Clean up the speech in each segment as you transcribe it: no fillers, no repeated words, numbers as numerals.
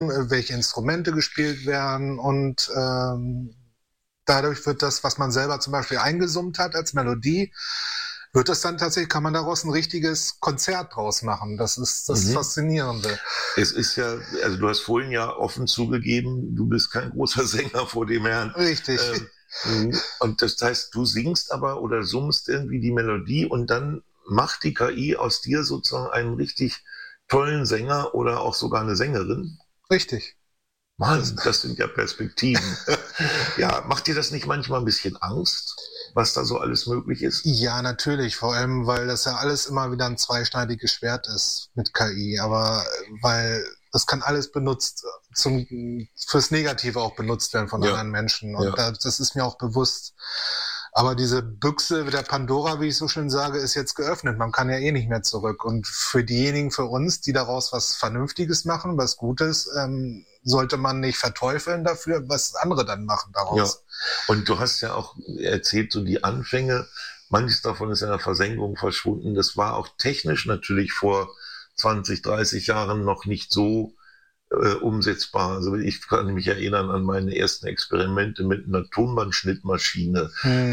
welche Instrumente gespielt werden und dadurch wird das, was man selber zum Beispiel eingesummt hat als Melodie, wird das dann tatsächlich, kann man daraus ein richtiges Konzert draus machen. Das ist das Faszinierende. Es ist ja, also du hast vorhin ja offen zugegeben, du bist kein großer Sänger vor dem Herrn. Richtig. Und das heißt, du singst aber oder summst irgendwie die Melodie und dann macht die KI aus dir sozusagen einen richtig tollen Sänger oder auch sogar eine Sängerin. Richtig. Mann, das sind ja Perspektiven. Ja, macht dir das nicht manchmal ein bisschen Angst, was da so alles möglich ist? Ja, natürlich. Vor allem, weil das ja alles immer wieder ein zweischneidiges Schwert ist mit KI. Aber weil das kann alles benutzt, fürs Negative auch benutzt werden von anderen Menschen. Und das ist mir auch bewusst. Aber diese Büchse der Pandora, wie ich so schön sage, ist jetzt geöffnet. Man kann ja eh nicht mehr zurück. Und für diejenigen, für uns, die daraus was Vernünftiges machen, was Gutes, sollte man nicht verteufeln dafür, was andere dann machen daraus. Ja. Und du hast ja auch erzählt, so die Anfänge, manches davon ist in der Versenkung verschwunden. Das war auch technisch natürlich vor 20, 30 Jahren noch nicht so umsetzbar. Also ich kann mich erinnern an meine ersten Experimente mit einer Tonbandschnittmaschine.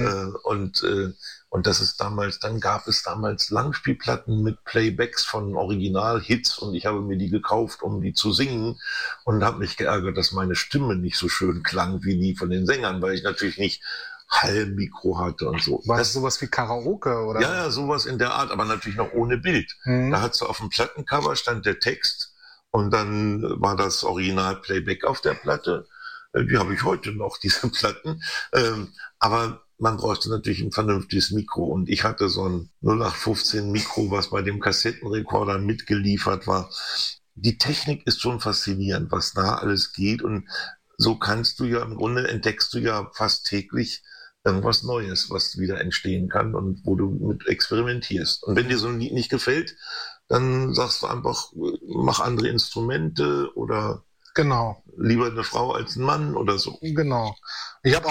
Und das ist damals, dann gab es damals Langspielplatten mit Playbacks von Originalhits und ich habe mir die gekauft, um die zu singen und habe mich geärgert, dass meine Stimme nicht so schön klang wie die von den Sängern, weil ich natürlich nicht Hallmikro hatte und so. War das sowas wie Karaoke, oder? Ja, sowas in der Art, aber natürlich noch ohne Bild. Da hat so auf dem Plattencover stand der Text und dann war das Original-Playback auf der Platte. Die habe ich heute noch, diese Platten. Aber man brauchte natürlich ein vernünftiges Mikro. Und ich hatte so ein 0815 Mikro, was bei dem Kassettenrekorder mitgeliefert war. Die Technik ist schon faszinierend, was da alles geht. Und so kannst du ja im Grunde, entdeckst du ja fast täglich irgendwas Neues, was wieder entstehen kann und wo du mit experimentierst. Und wenn dir so ein Lied nicht gefällt, dann sagst du einfach, mach andere Instrumente oder lieber eine Frau als ein Mann oder so. Genau. Ich habe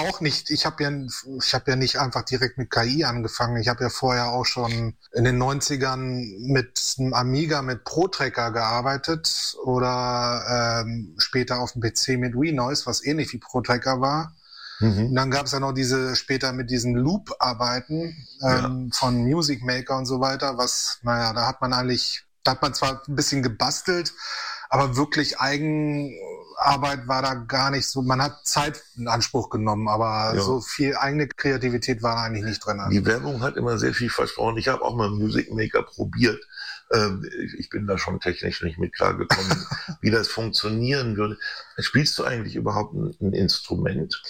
ja nicht einfach direkt mit KI angefangen. Ich habe ja vorher auch schon in den 90ern mit einem Amiga mit Pro-Tracker gearbeitet oder später auf dem PC mit WeNoise, was ähnlich wie Pro-Tracker war. Und dann gab es ja noch später mit diesen Loop-Arbeiten von Music Maker und so weiter, da hat man zwar ein bisschen gebastelt, aber wirklich Eigenarbeit war da gar nicht so. Man hat Zeit in Anspruch genommen, aber so viel eigene Kreativität war eigentlich nicht drin. Die Werbung hat immer sehr viel versprochen. Ich habe auch mal Music Maker probiert. Ich bin da schon technisch nicht mit klargekommen, wie das funktionieren würde. Spielst du eigentlich überhaupt ein Instrument?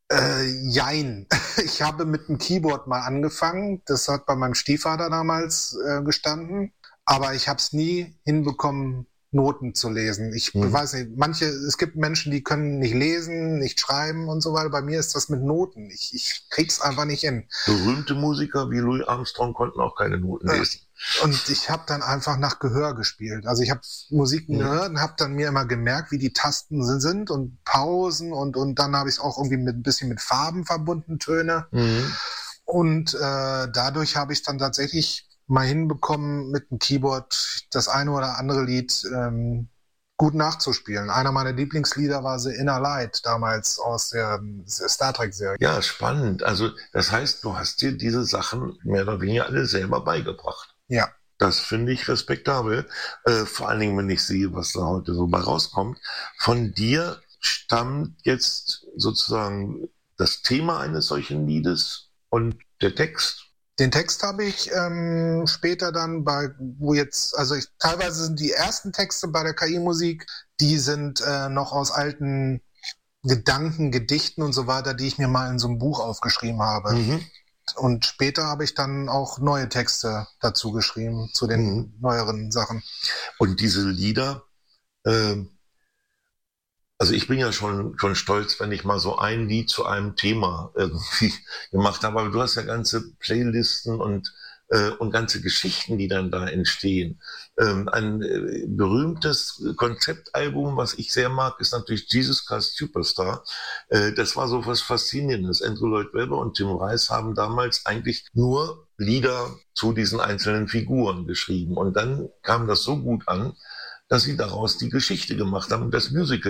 Jein. Ich habe mit dem Keyboard mal angefangen. Das hat bei meinem Stiefvater damals gestanden. Aber ich habe es nie hinbekommen, Noten zu lesen. Ich weiß nicht, es gibt Menschen, die können nicht lesen, nicht schreiben und so weiter. Bei mir ist das mit Noten. Ich krieg's einfach nicht hin. Berühmte Musiker wie Louis Armstrong konnten auch keine Noten lesen. Und ich habe dann einfach nach Gehör gespielt. Also ich habe Musiken gehört und habe dann mir immer gemerkt, wie die Tasten sind und Pausen und dann habe ich es auch irgendwie ein bisschen mit Farben verbunden, Töne. Und dadurch habe ich dann tatsächlich mal hinbekommen, mit dem Keyboard das eine oder andere Lied gut nachzuspielen. Einer meiner Lieblingslieder war The Inner Light, damals aus der Star Trek-Serie. Ja, spannend. Also das heißt, du hast dir diese Sachen mehr oder weniger alle selber beigebracht. Ja. Das finde ich respektabel. Vor allen Dingen, wenn ich sehe, was da heute so bei rauskommt. Von dir stammt jetzt sozusagen das Thema eines solchen Liedes und der Text. Den Text habe ich später dann teilweise sind die ersten Texte bei der KI-Musik, die sind noch aus alten Gedanken, Gedichten und so weiter, die ich mir mal in so einem Buch aufgeschrieben habe. Und später habe ich dann auch neue Texte dazu geschrieben, zu den neueren Sachen. Und diese Lieder, also ich bin ja schon stolz, wenn ich mal so ein Lied zu einem Thema irgendwie gemacht habe, aber du hast ja ganze Playlisten und ganze Geschichten, die dann da entstehen. Ein berühmtes Konzeptalbum, was ich sehr mag, ist natürlich Jesus Christ Superstar. Das war so was Faszinierendes. Andrew Lloyd Webber und Tim Rice haben damals eigentlich nur Lieder zu diesen einzelnen Figuren geschrieben. Und dann kam das so gut an, dass sie daraus die Geschichte gemacht haben, das Musical